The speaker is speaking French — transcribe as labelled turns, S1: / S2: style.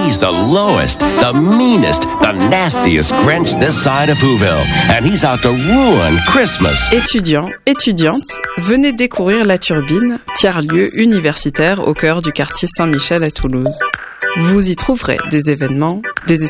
S1: He's the lowest, the meanest, the nastiest Grinch this side of Whoville. And he's out to ruin Christmas.
S2: Étudiants, étudiantes, venez découvrir La Turbine, tiers-lieu universitaire au cœur du quartier Saint-Michel à Toulouse. Vous y trouverez des événements, des